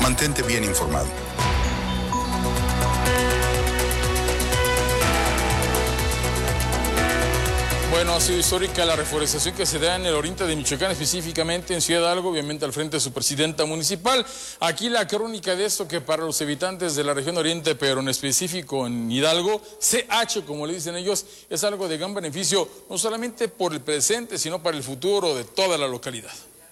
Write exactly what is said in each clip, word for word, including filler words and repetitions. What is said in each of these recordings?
Mantente bien informado. Bueno, ha sido histórica la reforestación que se da en el oriente de Michoacán, específicamente en Ciudad Hidalgo, obviamente al frente de su presidenta municipal. Aquí la crónica de esto que para los habitantes de la región oriente, pero en específico en Hidalgo, C H, como le dicen ellos, es algo de gran beneficio, no solamente por el presente, sino para el futuro de toda la localidad.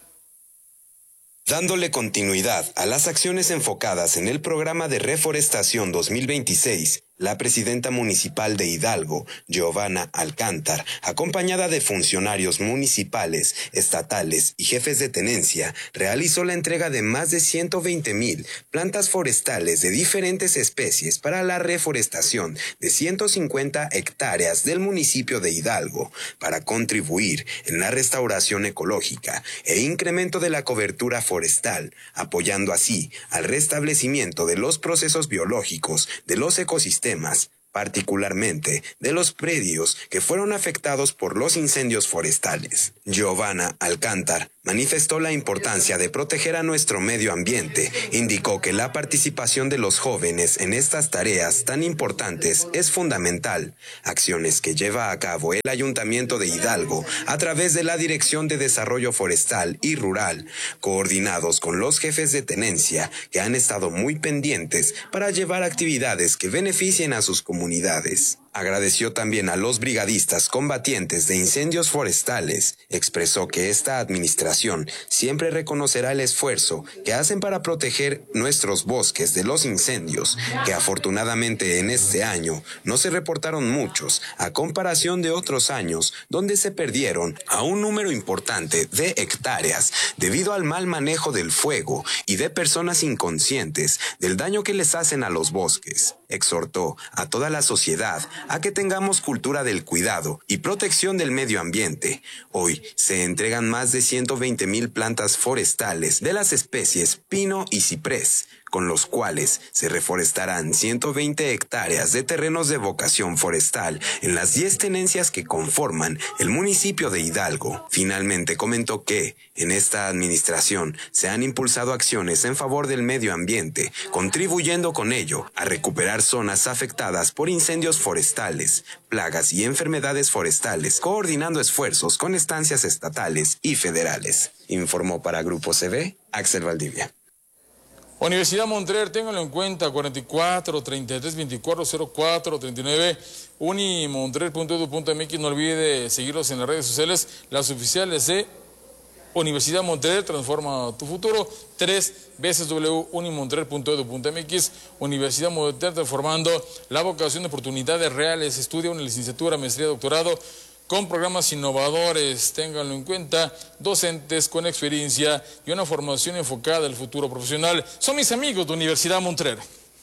Dándole continuidad a las acciones enfocadas en el programa de reforestación dos mil veintiséis, la presidenta municipal de Hidalgo, Giovanna Alcántar, acompañada de funcionarios municipales, estatales y jefes de tenencia, realizó la entrega de más de ciento veinte mil plantas forestales de diferentes especies para la reforestación de ciento cincuenta hectáreas del municipio de Hidalgo, para contribuir en la restauración ecológica e incremento de la cobertura forestal, apoyando así al restablecimiento de los procesos biológicos de los ecosistemas, particularmente de los predios que fueron afectados por los incendios forestales. Giovanna Alcántar manifestó la importancia de proteger a nuestro medio ambiente. Indicó que la participación de los jóvenes en estas tareas tan importantes es fundamental, acciones que lleva a cabo el Ayuntamiento de Hidalgo a través de la Dirección de Desarrollo Forestal y Rural, coordinados con los jefes de tenencia que han estado muy pendientes para llevar actividades que beneficien a sus comunidades. Agradeció también a los brigadistas combatientes de incendios forestales. Expresó que esta administración siempre reconocerá el esfuerzo que hacen para proteger nuestros bosques de los incendios, que afortunadamente en este año no se reportaron muchos, a comparación de otros años donde se perdieron a un número importante de hectáreas debido al mal manejo del fuego y de personas inconscientes del daño que les hacen a los bosques. Exhortó a toda la sociedad a que tengamos cultura del cuidado y protección del medio ambiente. Hoy se entregan más de ciento veinte mil plantas forestales de las especies pino y ciprés, con los cuales se reforestarán ciento veinte hectáreas de terrenos de vocación forestal en las diez tenencias que conforman el municipio de Hidalgo. Finalmente comentó que en esta administración se han impulsado acciones en favor del medio ambiente, contribuyendo con ello a recuperar zonas afectadas por incendios forestales, plagas y enfermedades forestales, coordinando esfuerzos con estancias estatales y federales. Informó para Grupo C V, Axel Valdivia. Universidad Montreal, ténganlo en cuenta, cuarenta y cuatro, treinta y tres, veinticuatro, cero cuatro, treinta y nueve, unimontreal punto edu punto m x. No olvide seguirlos en las redes sociales, las oficiales de Universidad Montreal, transforma tu futuro, tres veces w unimontreal punto edu punto m x. Universidad Montreal, transformando la vocación de oportunidades reales. Estudia una licenciatura, maestría, doctorado, con programas innovadores, ténganlo en cuenta, docentes con experiencia y una formación enfocada al futuro profesional. Son mis amigos de Universidad Montreal.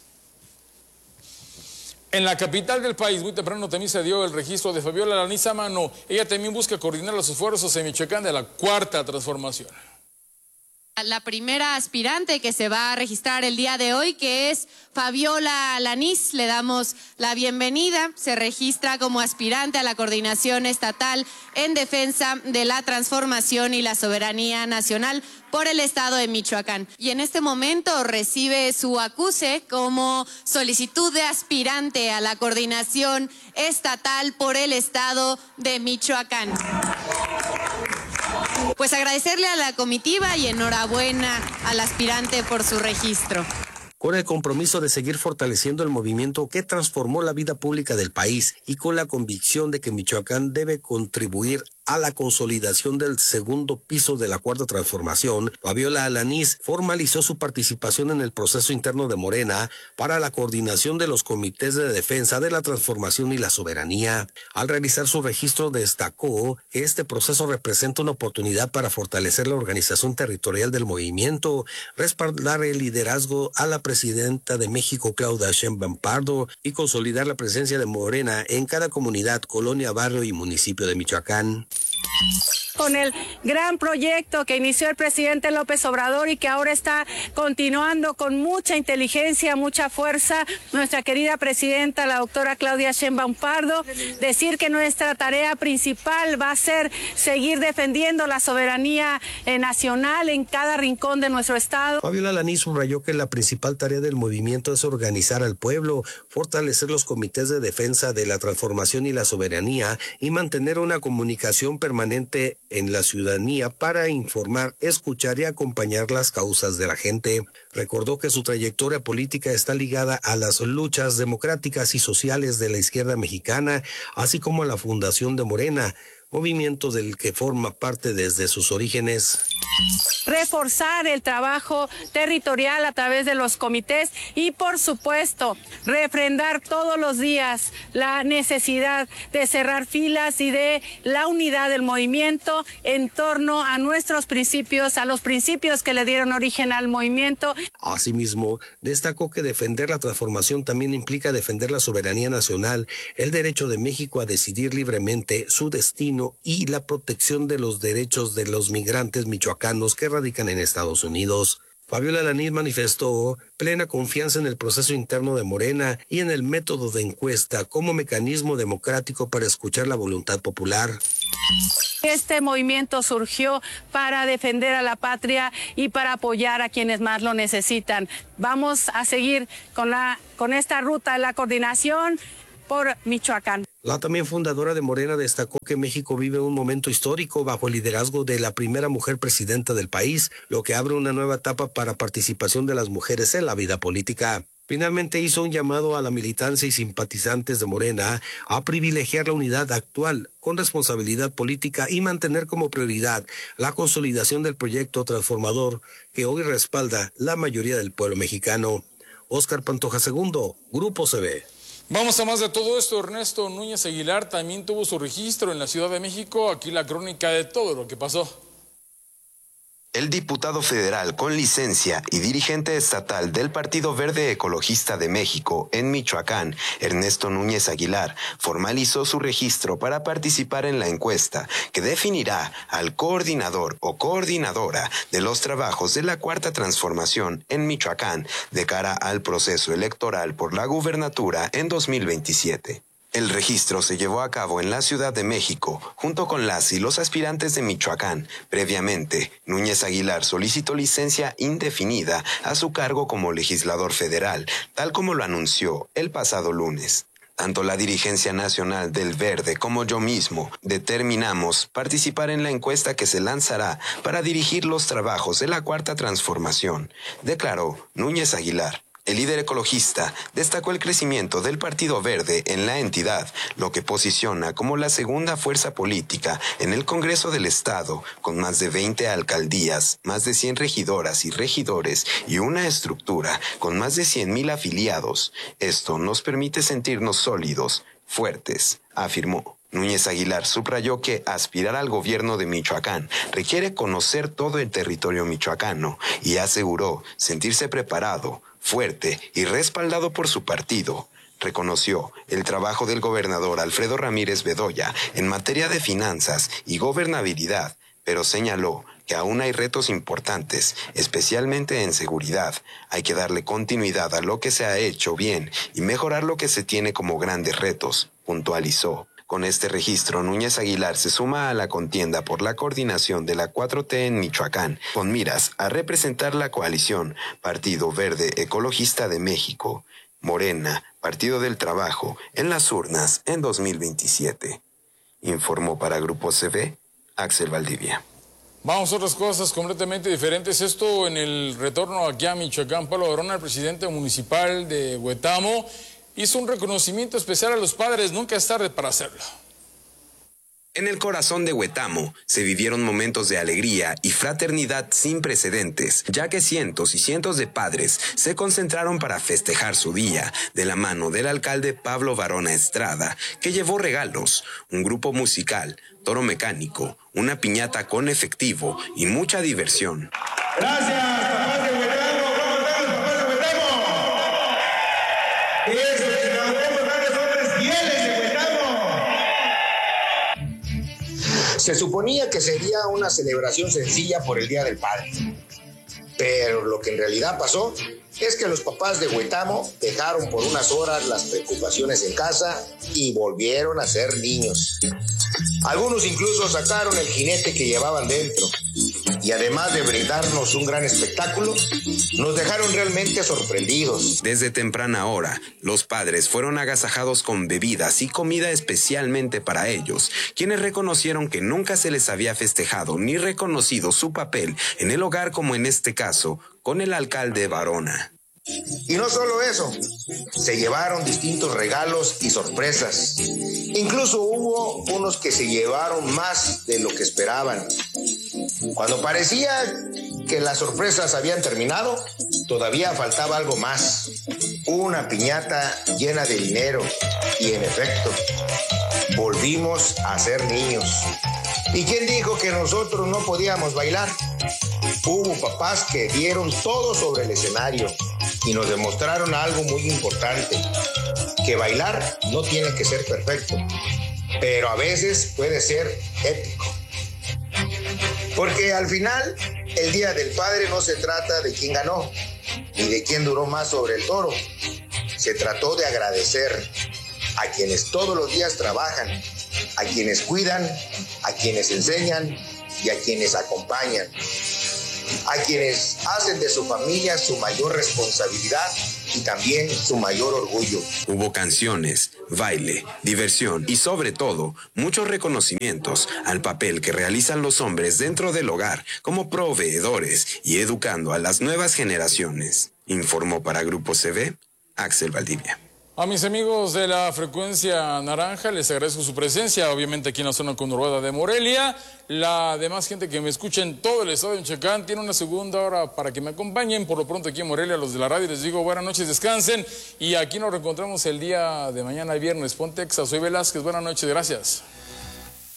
En la capital del país, muy temprano también se dio el registro de Fabiola Alaniz a mano. Ella también busca coordinar los esfuerzos en Michoacán de la cuarta transformación. La primera aspirante que se va a registrar el día de hoy, que es Fabiola Alaniz, le damos la bienvenida. Se registra como aspirante a la coordinación estatal en defensa de la transformación y la soberanía nacional por el estado de Michoacán. Y en este momento recibe su acuse como solicitud de aspirante a la coordinación estatal por el estado de Michoacán. Pues agradecerle a la comitiva y enhorabuena al aspirante por su registro. Con el compromiso de seguir fortaleciendo el movimiento que transformó la vida pública del país y con la convicción de que Michoacán debe contribuir a la consolidación del segundo piso de la cuarta transformación, Fabiola Alaniz formalizó su participación en el proceso interno de Morena para la coordinación de los comités de defensa de la transformación y la soberanía. Al realizar su registro destacó que este proceso representa una oportunidad para fortalecer la organización territorial del movimiento, respaldar el liderazgo a la presidenta de México, Claudia Sheinbaum Pardo, y consolidar la presencia de Morena en cada comunidad, colonia, barrio y municipio de Michoacán. con el gran proyecto que inició el presidente López Obrador y que ahora está continuando con mucha inteligencia, mucha fuerza, nuestra querida presidenta, la doctora Claudia Sheinbaum Pardo, decir que nuestra tarea principal va a ser seguir defendiendo la soberanía eh, nacional en cada rincón de nuestro estado. Fabiola Alaniz subrayó que la principal tarea del movimiento es organizar al pueblo, fortalecer los comités de defensa de la transformación y la soberanía y mantener una comunicación permanente en la ciudadanía para informar, escuchar y acompañar las causas de la gente. Recordó que su trayectoria política está ligada a las luchas democráticas y sociales de la izquierda mexicana, así como a la fundación de Morena, movimiento del que forma parte desde sus orígenes. Reforzar el trabajo territorial a través de los comités y, por supuesto, refrendar todos los días la necesidad de cerrar filas y de la unidad del movimiento en torno a nuestros principios, a los principios que le dieron origen al movimiento. Asimismo, destacó que defender la transformación también implica defender la soberanía nacional, el derecho de México a decidir libremente su destino y la protección de los derechos de los migrantes michoacanos que radican en Estados Unidos. Fabiola Alaniz manifestó plena confianza en el proceso interno de Morena y en el método de encuesta como mecanismo democrático para escuchar la voluntad popular. Este movimiento surgió para defender a la patria y para apoyar a quienes más lo necesitan. Vamos a seguir con, la, con esta ruta de la coordinación por Michoacán. La también fundadora de Morena destacó que México vive un momento histórico bajo el liderazgo de la primera mujer presidenta del país, lo que abre una nueva etapa para participación de las mujeres en la vida política. Finalmente hizo un llamado a la militancia y simpatizantes de Morena a privilegiar la unidad actual con responsabilidad política y mantener como prioridad la consolidación del proyecto transformador que hoy respalda la mayoría del pueblo mexicano. Óscar Pantoja segundo, Grupo C V. Vamos a más de todo esto. Ernesto Núñez Aguilar también tuvo su registro en la Ciudad de México. Aquí la crónica de todo lo que pasó. El diputado federal con licencia y dirigente estatal del Partido Verde Ecologista de México en Michoacán, Ernesto Núñez Aguilar, formalizó su registro para participar en la encuesta que definirá al coordinador o coordinadora de los trabajos de la Cuarta Transformación en Michoacán de cara al proceso electoral por la gubernatura en dos mil veintisiete. El registro se llevó a cabo en la Ciudad de México, junto con las y los aspirantes de Michoacán. Previamente, Núñez Aguilar solicitó licencia indefinida a su cargo como legislador federal, tal como lo anunció el pasado lunes. Tanto la dirigencia nacional del Verde como yo mismo determinamos participar en la encuesta que se lanzará para dirigir los trabajos de la Cuarta Transformación, declaró Núñez Aguilar. El líder ecologista destacó el crecimiento del Partido Verde en la entidad, lo que posiciona como la segunda fuerza política en el Congreso del Estado, con más de veinte alcaldías, más de cien regidoras y regidores y una estructura con más de cien mil afiliados. Esto nos permite sentirnos sólidos, fuertes, afirmó. Núñez Aguilar subrayó que aspirar al gobierno de Michoacán requiere conocer todo el territorio michoacano y aseguró sentirse preparado, fuerte y respaldado por su partido. Reconoció el trabajo del gobernador Alfredo Ramírez Bedoya en materia de finanzas y gobernabilidad, pero señaló que aún hay retos importantes, especialmente en seguridad. Hay que darle continuidad a lo que se ha hecho bien y mejorar lo que se tiene como grandes retos, puntualizó. Con este registro, Núñez Aguilar se suma a la contienda por la coordinación de la cuatro T en Michoacán, con miras a representar la coalición Partido Verde Ecologista de México, Morena, Partido del Trabajo, en las urnas en dos mil veintisiete. Informó para Grupo C V, Axel Valdivia. Vamos a otras cosas completamente diferentes. Esto en el retorno aquí a Michoacán. Pablo Varona, el presidente municipal de Huetamo, hizo un reconocimiento especial a los padres. Nunca es tarde para hacerlo. En el corazón de Huetamo se vivieron momentos de alegría y fraternidad sin precedentes, ya que cientos y cientos de padres se concentraron para festejar su día de la mano del alcalde Pablo Varona Estrada, que llevó regalos, un grupo musical, toro mecánico, una piñata con efectivo y mucha diversión. Gracias, papás de Huetamo. ¿Cómo están, papás de Huetamo? Eso, que nos vemos grandes hombres fieles de Huetamo. Se suponía que sería una celebración sencilla por el Día del Padre, pero lo que en realidad pasó es que los papás de Huetamo dejaron por unas horas las preocupaciones en casa y volvieron a ser niños. Algunos incluso sacaron el jinete que llevaban dentro y además de brindarnos un gran espectáculo, nos dejaron realmente sorprendidos. Desde temprana hora, los padres fueron agasajados con bebidas y comida especialmente para ellos, quienes reconocieron que nunca se les había festejado ni reconocido su papel en el hogar como en este caso, con el alcalde Varona. Y no solo eso, se llevaron distintos regalos y sorpresas. Incluso hubo unos que se llevaron más de lo que esperaban. Cuando parecía que las sorpresas habían terminado, todavía faltaba algo más. Una piñata llena de dinero y en efecto, volvimos a ser niños. ¿Y quién dijo que nosotros no podíamos bailar? Hubo papás que dieron todo sobre el escenario y nos demostraron algo muy importante, que bailar no tiene que ser perfecto, pero a veces puede ser épico. Porque al final, el Día del Padre no se trata de quién ganó, ni de quién duró más sobre el toro. Se trató de agradecer a quienes todos los días trabajan, a quienes cuidan, a quienes enseñan y a quienes acompañan, a quienes hacen de su familia su mayor responsabilidad y también su mayor orgullo. Hubo canciones, baile, diversión y sobre todo muchos reconocimientos al papel que realizan los hombres dentro del hogar como proveedores y educando a las nuevas generaciones. Informó para Grupo C V, Axel Valdivia. A mis amigos de la frecuencia naranja les agradezco su presencia, obviamente aquí en la zona conurbada de Morelia. La demás gente que me escucha en todo el estado de Michoacán tiene una segunda hora para que me acompañen. Por lo pronto aquí en Morelia, los de la radio les digo buenas noches, descansen. Y aquí nos reencontramos el día de mañana, viernes. Pontexa, soy Velázquez, buenas noches, gracias.